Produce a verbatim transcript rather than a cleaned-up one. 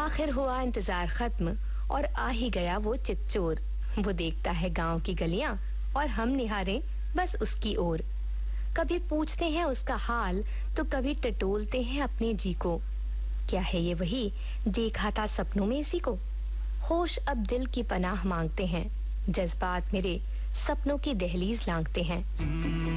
आखिर हुआ इंतजार खत्म और आ ही गया वो चितचोर। वो देखता है गांव की गलियां और हम निहारें बस उसकी ओर। कभी पूछते हैं उसका हाल तो कभी टटोलते हैं अपने जी को। क्या है ये वही देखा था सपनों में इसी को? होश अब दिल की पनाह मांगते हैं, जज्बात मेरे सपनों की दहलीज लांघते हैं।